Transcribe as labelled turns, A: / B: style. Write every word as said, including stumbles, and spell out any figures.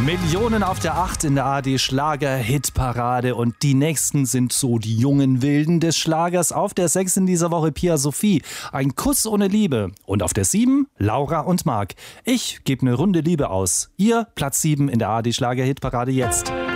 A: Millionen auf der acht in der A R D Schlager-Hitparade und die nächsten sind so die jungen Wilden des Schlagers. Auf der sechs in dieser Woche Pia Sophie, ein Kuss ohne Liebe. Und auf der sieben Laura und Marc. Ich gebe eine Runde Liebe aus. Ihr Platz sieben in der A R D Schlager-Hitparade jetzt.